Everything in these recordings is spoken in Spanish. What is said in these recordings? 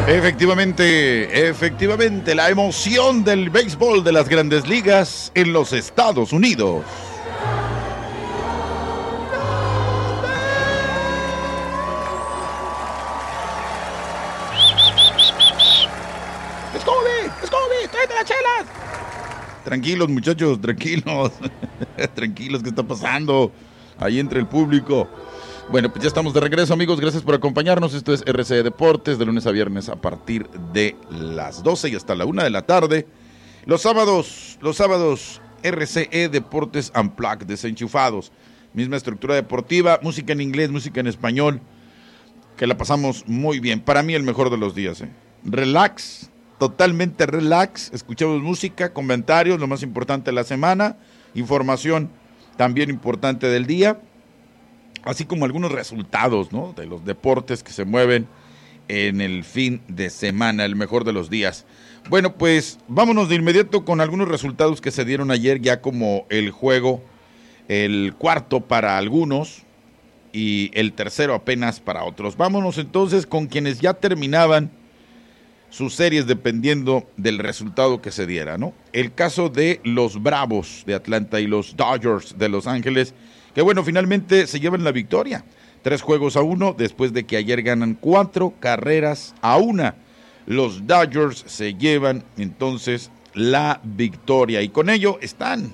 Efectivamente, la emoción del béisbol de las grandes ligas en los Estados Unidos. ¡Scooby! ¡Tráete las chelas! Tranquilos, muchachos, tranquilos. Tranquilos, ¿qué está pasando ahí entre el público? Bueno, pues ya estamos de regreso, amigos. Gracias por acompañarnos. Esto es RCE Deportes, de lunes a viernes a partir de las 12 y hasta la 1 de la tarde. Los sábados, RCE Deportes Unplugged, desenchufados. Misma estructura deportiva, música en inglés, música en español, que la pasamos muy bien. Para mí el mejor de los días, Relax, totalmente relax. Escuchamos música, comentarios, lo más importante de la semana, información también importante del día, así como algunos resultados, ¿no?, de los deportes que se mueven en el fin de semana, el mejor de los días. Bueno, pues vámonos de inmediato con algunos resultados que se dieron ayer, ya como el juego, el cuarto para algunos y el tercero apenas para otros. Vámonos entonces con quienes ya terminaban sus series dependiendo del resultado que se diera, ¿no? El caso de los Bravos de Atlanta y los Dodgers de Los Ángeles, que bueno, finalmente se llevan la victoria. 3-1 después de que ayer ganan 4-1. Los Dodgers se llevan entonces la victoria y con ello están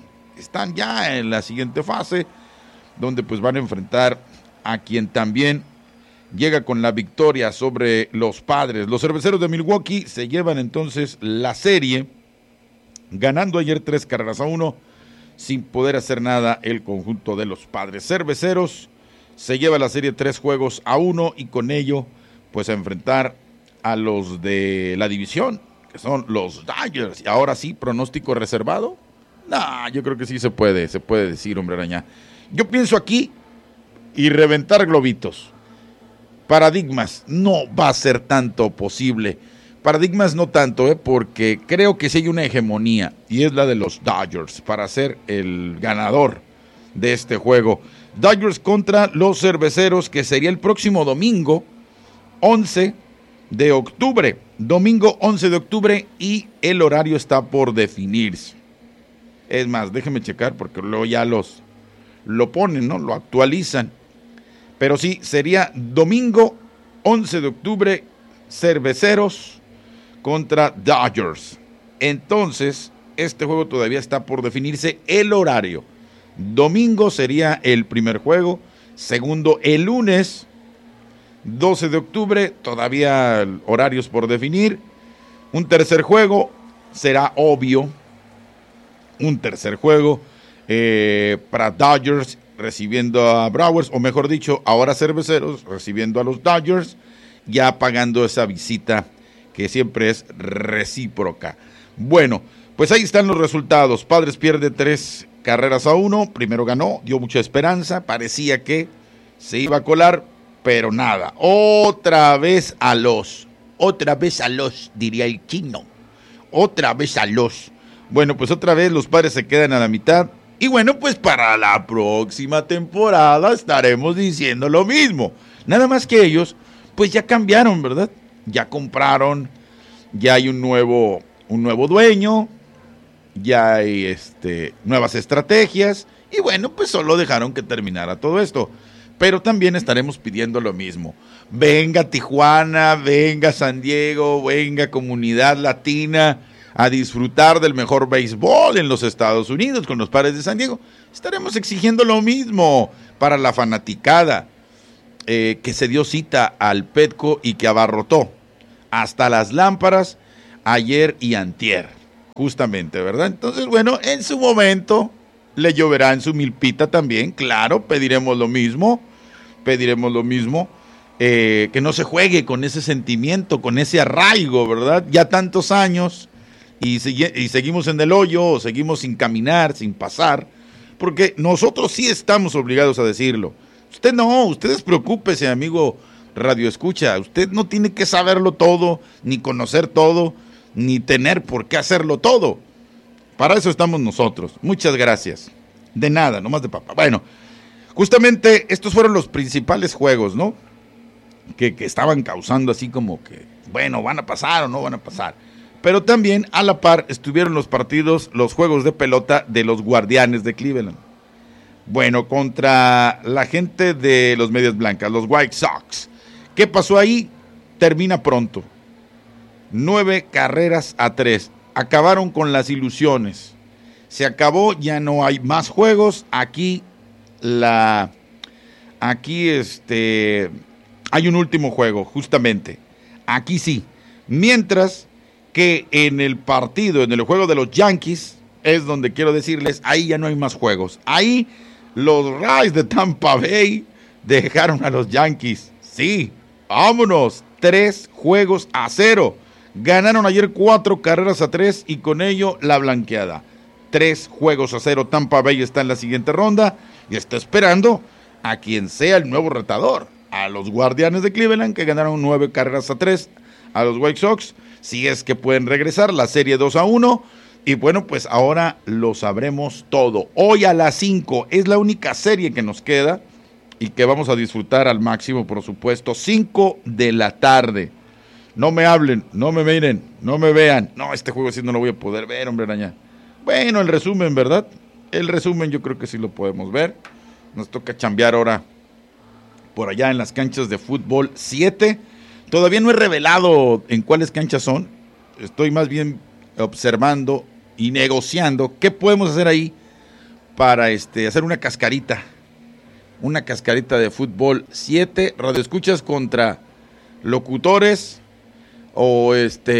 ya en la siguiente fase, donde pues van a enfrentar a quien también llega con la victoria sobre los Padres. Los Cerveceros de Milwaukee se llevan entonces la serie, ganando ayer 3-1, sin poder hacer nada el conjunto de los Padres. Cerveceros se lleva la serie 3-1 y con ello pues a enfrentar a los de la división, que son los Dodgers. Y ahora sí, pronóstico reservado. Yo creo que sí se puede decir, hombre araña. Yo pienso aquí y reventar globitos. Paradigmas, no va a ser tanto posible. Paradigmas no tanto, porque creo que sí hay una hegemonía, y es la de los Dodgers, para ser el ganador de este juego. Dodgers contra los Cerveceros, que sería el próximo domingo, 11 de octubre. Domingo 11 de octubre, y el horario está por definirse. Es más, déjenme checar, porque luego ya lo ponen, ¿no? Lo actualizan. Pero sí, sería domingo 11 de octubre, Cerveceros contra Dodgers. Entonces, este juego todavía está por definirse el horario. Domingo sería el primer juego. Segundo, el lunes 12 de octubre, todavía horarios por definir. Un tercer juego será obvio. Un tercer juego para Dodgers recibiendo a Brewers, o mejor dicho, ahora Cerveceros recibiendo a los Dodgers, ya pagando esa visita que siempre es recíproca. Bueno, pues ahí están los resultados. Padres pierde 3-1, primero ganó, dio mucha esperanza, parecía que se iba a colar, pero nada, otra vez a los, diría el chino, otra vez a los. Bueno, pues otra vez los Padres se quedan a la mitad. Y bueno, pues para la próxima temporada estaremos diciendo lo mismo. Nada más que ellos, pues ya cambiaron, ¿verdad? Ya compraron, ya hay un nuevo dueño, ya hay nuevas estrategias. Y bueno, pues solo dejaron que terminara todo esto. Pero también estaremos pidiendo lo mismo. Venga Tijuana, venga San Diego, venga comunidad latina a disfrutar del mejor béisbol en los Estados Unidos con los Padres de San Diego. Estaremos exigiendo lo mismo para la fanaticada que se dio cita al Petco y que abarrotó hasta las lámparas ayer y antier, justamente, ¿verdad? Entonces, bueno, en su momento le lloverá en su milpita también, claro, pediremos lo mismo, que no se juegue con ese sentimiento, con ese arraigo, ¿verdad? Ya tantos años y seguimos en el hoyo, o seguimos sin caminar, sin pasar, porque nosotros sí estamos obligados a decirlo. Usted no, usted despreocúpese, amigo Radio Escucha, usted no tiene que saberlo todo, ni conocer todo, ni tener por qué hacerlo todo. Para eso estamos nosotros. Muchas gracias. De nada, nomás de papa. Bueno, justamente estos fueron los principales juegos, ¿no? Que estaban causando así como que bueno, ¿van a pasar o no van a pasar? Pero también a la par estuvieron los juegos de pelota de los Guardianes de Cleveland. Bueno, contra la gente de los Medias Blancas, los White Sox. ¿Qué pasó ahí? Termina pronto. 9-3. Acabaron con las ilusiones. Se acabó, ya no hay más juegos. Aquí hay un último juego, justamente. Aquí sí. Mientras que en el juego de los Yankees, es donde quiero decirles, ahí ya no hay más juegos. Ahí los Rays de Tampa Bay dejaron a los Yankees. Sí, vámonos. 3-0. Ganaron ayer 4-3 y con ello la blanqueada. 3-0. Tampa Bay está en la siguiente ronda y está esperando a quien sea el nuevo retador. A los Guardianes de Cleveland, que ganaron 9-3 a los White Sox. Si es que pueden regresar, la serie 2-1. Y bueno, pues ahora lo sabremos todo. Hoy a las 5 es la única serie que nos queda y que vamos a disfrutar al máximo, por supuesto. 5 de la tarde. No me hablen, no me miren, no me vean. No, este juego sí no lo voy a poder ver, hombre araña. Bueno, el resumen, ¿verdad? El resumen yo creo que sí lo podemos ver. Nos toca chambear ahora por allá en las canchas de fútbol 7. Todavía no he revelado en cuáles canchas son. Estoy más bien observando y negociando qué podemos hacer ahí para hacer una cascarita de fútbol 7, radioescuchas contra locutores o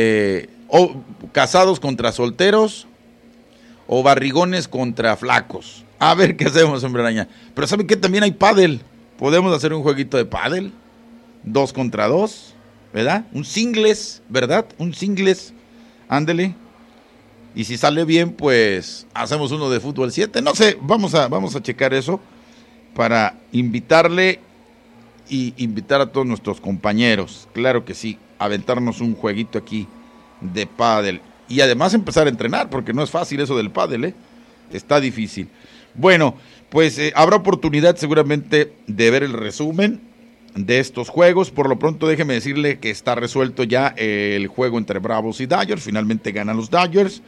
casados contra solteros o barrigones contra flacos. A ver qué hacemos, hombre araña. Pero ¿saben qué? También hay pádel. Podemos hacer un jueguito de pádel, 2 contra 2, ¿verdad? Un singles, ¿verdad? Un singles, ándele. Y si sale bien, pues hacemos uno de fútbol 7. No sé, vamos a checar eso para invitarle y invitar a todos nuestros compañeros. Claro que sí, aventarnos un jueguito aquí de pádel. Y además empezar a entrenar, porque no es fácil eso del pádel, ¿eh? Está difícil. Bueno, pues habrá oportunidad seguramente de ver el resumen de estos juegos. Por lo pronto déjeme decirle que está resuelto ya el juego entre Bravos y Dodgers. Finalmente ganan los Dodgers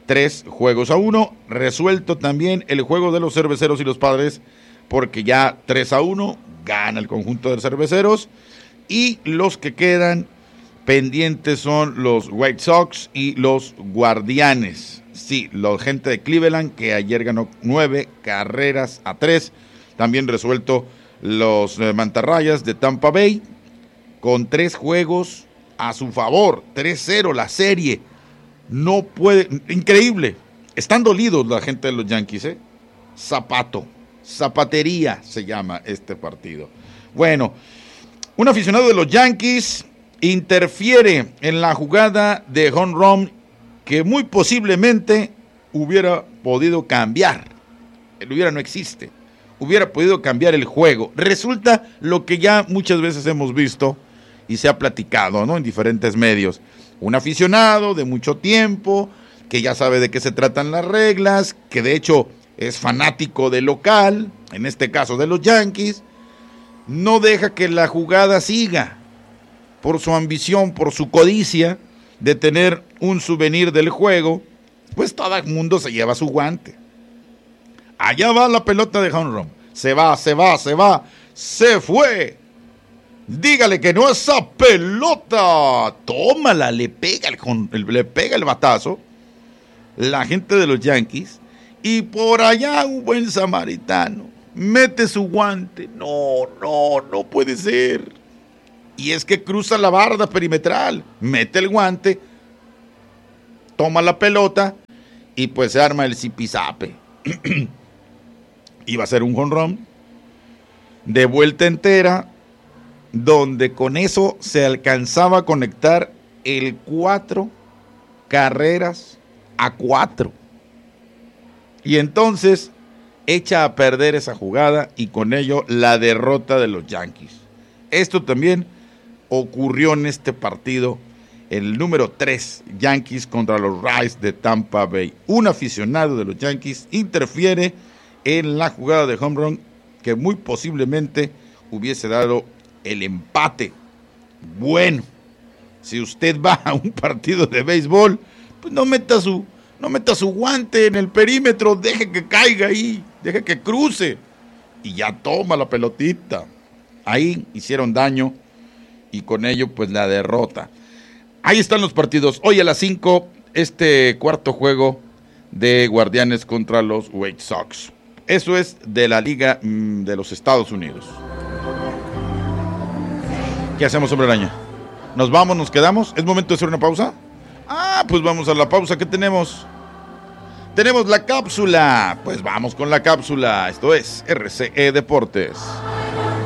3-1. Resuelto también el juego de los Cerveceros y los Padres, porque ya 3-1 gana el conjunto de Cerveceros. Y los que quedan pendientes son los White Sox y los Guardianes. Sí, la gente de Cleveland, que ayer ganó 9-3. También resuelto los mantarrayas de Tampa Bay con 3 juegos a su favor. 3-0 la serie. No puede, increíble. Están dolidos la gente de los Yankees, ¿eh? Zapatería se llama este partido. Bueno, un aficionado de los Yankees interfiere en la jugada de home run que muy posiblemente hubiera podido cambiar. El hubiera no existe. Hubiera podido cambiar el juego. Resulta lo que ya muchas veces hemos visto y se ha platicado, ¿no?, en diferentes medios. Un aficionado de mucho tiempo, que ya sabe de qué se tratan las reglas, que de hecho es fanático del local, en este caso de los Yankees, no deja que la jugada siga por su ambición, por su codicia de tener un souvenir del juego. Pues todo el mundo se lleva su guante. Allá va la pelota de home run. Se fue. Dígale que no, esa pelota. Tómala, le pega el batazo la gente de los Yankees. Y por allá un buen samaritano mete su guante. No puede ser. Y es que cruza la barda perimetral, mete el guante, toma la pelota y pues se arma el zipizape. Iba a ser un jonrón de vuelta entera, donde con eso se alcanzaba a conectar el 4-4. Y entonces echa a perder esa jugada y con ello la derrota de los Yankees. Esto también ocurrió en este partido, el número 3, Yankees contra los Rays de Tampa Bay. Un aficionado de los Yankees interfiere en la jugada de home run que muy posiblemente hubiese dado el empate. Bueno, Si usted va a un partido de béisbol, pues no meta su guante en el perímetro, deje que caiga ahí, deje que cruce y ya toma la pelotita. Ahí hicieron daño y con ello pues la derrota. Ahí están los partidos. Hoy a las 5, cuarto juego de Guardianes contra los White Sox. Eso es de la Liga de los Estados Unidos. ¿Qué hacemos, Hombre Araña? ¿Nos vamos, nos quedamos? ¿Es momento de hacer una pausa? Pues vamos a la pausa. ¿Qué tenemos? Tenemos la cápsula. Pues vamos con la cápsula. Esto es RCE Deportes.